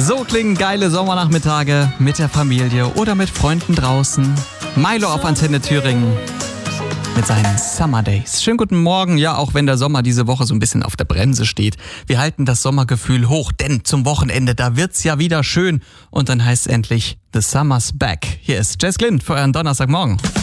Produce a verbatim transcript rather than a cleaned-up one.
So klingen geile Sommernachmittage mit der Familie oder mit Freunden draußen. Milo auf Antenne Thüringen mit seinen Summer Days. Schönen guten Morgen, ja, auch wenn der Sommer diese Woche so ein bisschen auf der Bremse steht. Wir halten das Sommergefühl hoch, denn zum Wochenende, da wird's ja wieder schön. Und dann heißt es endlich, The Summer's Back. Hier ist Jess Glynn für euren Donnerstagmorgen.